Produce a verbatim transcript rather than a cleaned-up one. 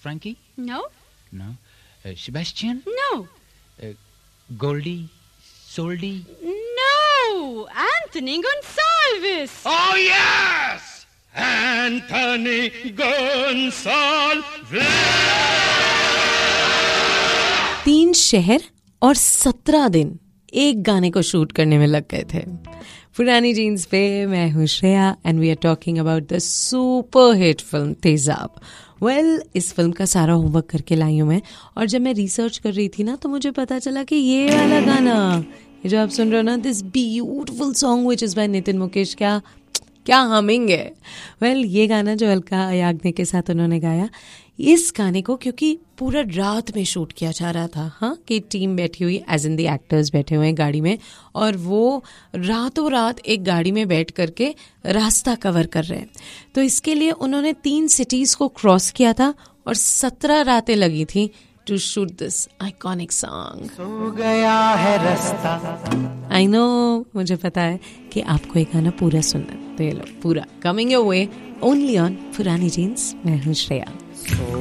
Frankie? No. No. Uh, Sebastian? No. Uh, Goldie? Soldy? No. Anthony Gonsalves. Oh yes! Anthony Gonsalves. तीन शहर और सत्रह दिन एक गाने को शूट करने में लग गए थे. पुरानी जीन्स पे मैं हूँ Shreya and we are talking about the super hit film तेजाब. वेल, इस फिल्म का सारा होमवर्क करके लाई हूँ मैं, और जब मैं रिसर्च कर रही थी ना तो मुझे पता चला कि ये वाला गाना, ये जो आप सुन रहे हो ना, this beautiful song which is by Nitin Mukesh, क्या क्या हमिंग है. वेल well, ये गाना जो अलका याग्निक के साथ उन्होंने गाया, इस गाने को क्योंकि पूरा रात में शूट किया जा रहा था, हाँ, कि टीम बैठी हुई एज इन दी एक्टर्स बैठे हुए हैं गाड़ी में, और वो रातों रात एक गाड़ी में बैठ करके रास्ता कवर कर रहे हैं. तो इसके लिए उन्होंने तीन सिटीज़ को क्रॉस किया था और सत्रह रातें लगी थी to shoot this iconic song. सो गया है रास्ता. आई नो, मुझे पता है कि आपको ये गाना पूरा सुनना है, तो ये लो पूरा coming your way only on पुरानी जीन्स. मैं हूँ श्रेया. सो